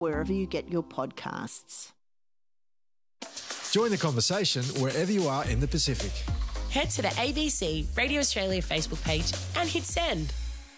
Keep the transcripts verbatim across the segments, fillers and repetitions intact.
wherever you get your podcasts. Join the conversation wherever you are in the Pacific. Head to the A B C Radio Australia Facebook page and hit send.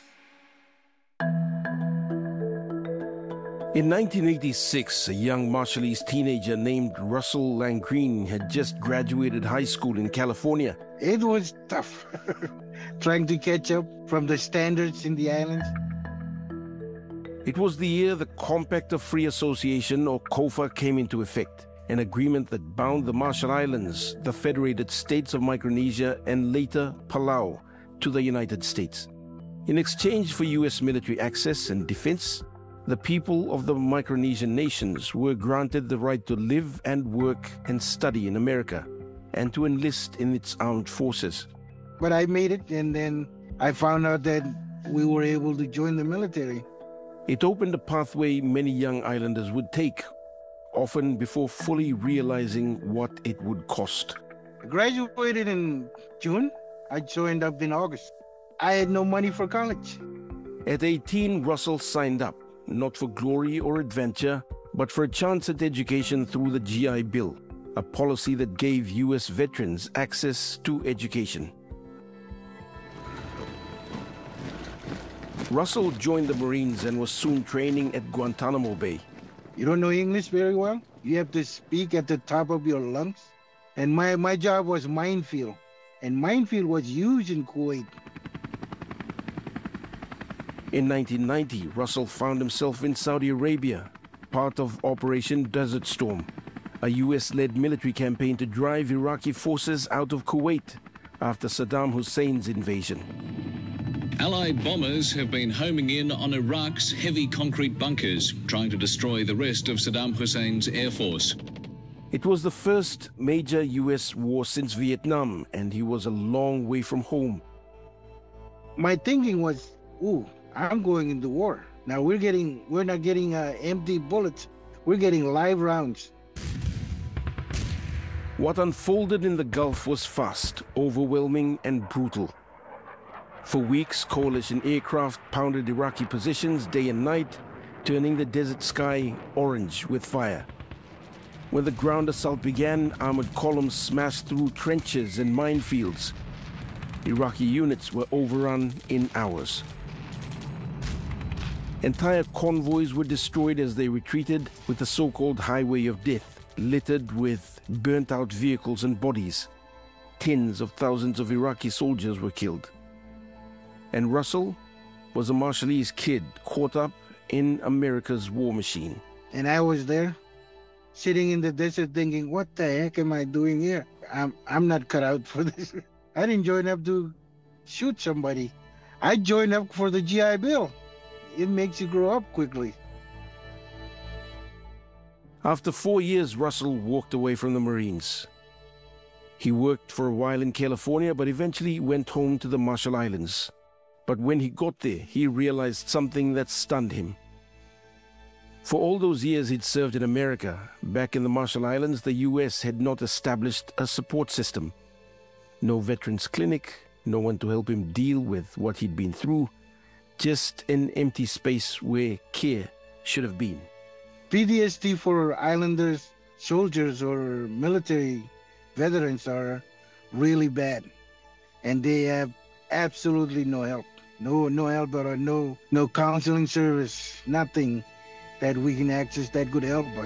In nineteen eighty-six, a young Marshallese teenager named Russell Langreen had just graduated high school in California. It was tough, trying to catch up from the standards in the islands. It was the year the Compact of Free Association, or COFA, came into effect, an agreement that bound the Marshall Islands, the Federated States of Micronesia, and later Palau, to the United States. In exchange for U S military access and defense, the people of the Micronesian nations were granted the right to live and work and study in America, and to enlist in its armed forces. But I made it, and then I found out that we were able to join the military. It opened a pathway many young islanders would take, often before fully realizing what it would cost. I graduated in June. I joined up in August. I had no money for college. At eighteen, Russell signed up, not for glory or adventure, but for a chance at education through the G I Bill, a policy that gave U S veterans access to education. Russell joined the Marines and was soon training at Guantanamo Bay. You don't know English very well? You have to speak at the top of your lungs. And my, my job was minefield. And minefield was huge in Kuwait. In nineteen ninety, Russell found himself in Saudi Arabia, part of Operation Desert Storm, a U S-led military campaign to drive Iraqi forces out of Kuwait after Saddam Hussein's invasion. Allied bombers have been homing in on Iraq's heavy concrete bunkers, trying to destroy the rest of Saddam Hussein's air force. It was the first major U S war since Vietnam, and he was a long way from home. My thinking was, ooh, I'm going into war. Now we're getting, we're not getting uh, empty bullets. We're getting live rounds. What unfolded in the Gulf was fast, overwhelming, and brutal. For weeks, coalition aircraft pounded Iraqi positions day and night, turning the desert sky orange with fire. When the ground assault began, armored columns smashed through trenches and minefields. Iraqi units were overrun in hours. Entire convoys were destroyed as they retreated, with the so-called Highway of Death littered with burnt-out vehicles and bodies. Tens of thousands of Iraqi soldiers were killed. And Russell was a Marshallese kid caught up in America's war machine. And I was there, sitting in the desert thinking, what the heck am I doing here? I'm, I'm not cut out for this. I didn't join up to shoot somebody. I joined up for the G I Bill. It makes you grow up quickly. After four years, Russell walked away from the Marines. He worked for a while in California, but eventually went home to the Marshall Islands. But when he got there, he realized something that stunned him. For all those years he'd served in America, back in the Marshall Islands, the U S had not established a support system. No veterans clinic, no one to help him deal with what he'd been through, just an empty space where care should have been. P T S D for islanders, soldiers, or military veterans are really bad. And they have absolutely no help. No, no help or no, no counseling service, nothing that we can access that could help us.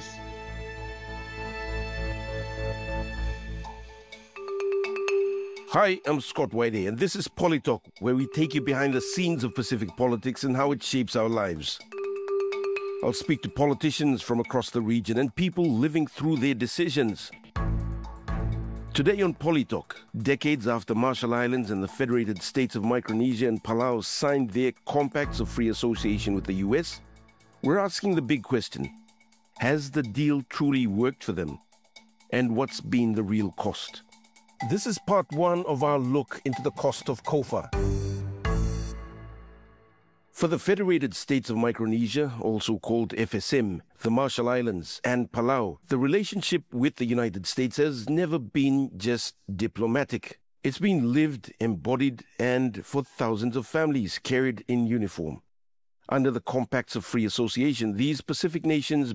Hi, I'm Scott Whitey, and this is Polytalk, where we take you behind the scenes of Pacific politics and how it shapes our lives. I'll speak to politicians from across the region and people living through their decisions. Today on Polytalk, decades after Marshall Islands and the Federated States of Micronesia and Palau signed their compacts of free association with the U S, we're asking the big question: has the deal truly worked for them? And what's been the real cost? This is part one of our look into the cost of COFA. For the Federated States of Micronesia, also called F S M, the Marshall Islands, and Palau, the relationship with the United States has never been just diplomatic. It's been lived, embodied, and for thousands of families carried in uniform. Under the Compacts of Free Association, these Pacific nations